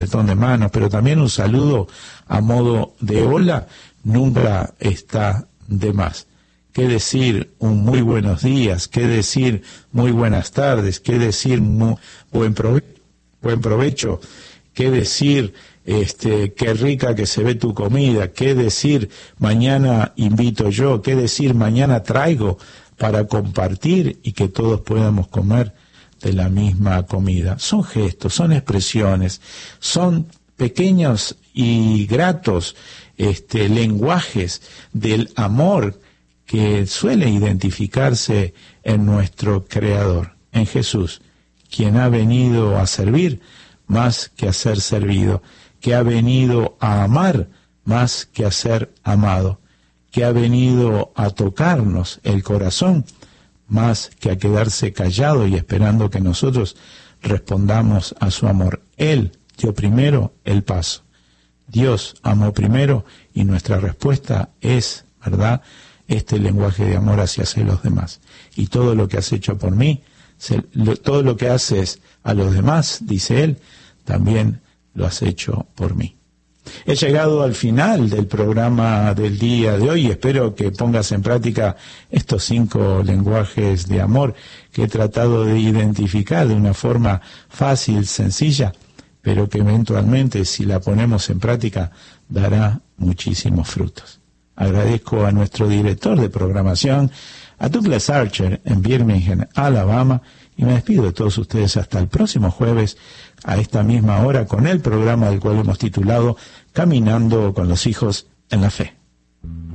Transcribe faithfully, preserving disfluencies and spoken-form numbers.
apretón de manos, pero también un saludo a modo de hola nunca está de más. ¿Qué decir un muy buenos días? ¿Qué decir muy buenas tardes? ¿Qué decir muy buen provecho? Buen provecho? ¿Qué decir este qué rica que se ve tu comida? ¿Qué decir mañana invito yo? ¿Qué decir mañana traigo para compartir y que todos podamos comer de la misma comida? Son gestos, son expresiones, son pequeños y gratos este, lenguajes del amor que suele identificarse en nuestro Creador, en Jesús, quien ha venido a servir más que a ser servido, que ha venido a amar más que a ser amado, que ha venido a tocarnos el corazón más que a quedarse callado y esperando que nosotros respondamos a su amor. Él dio primero el paso. Dios amó primero y nuestra respuesta es, ¿verdad?, este lenguaje de amor hacia los demás. Y todo lo que has hecho por mí, se, lo, todo lo que haces a los demás, dice él, también lo has hecho por mí. He llegado al final del programa del día de hoy y espero que pongas en práctica estos cinco lenguajes de amor que he tratado de identificar de una forma fácil, sencilla, pero que eventualmente, si la ponemos en práctica, dará muchísimos frutos. Agradezco a nuestro director de programación, a Douglas Archer, en Birmingham, Alabama, y me despido de todos ustedes hasta el próximo jueves, a esta misma hora, con el programa del cual hemos titulado Caminando con los hijos en la fe.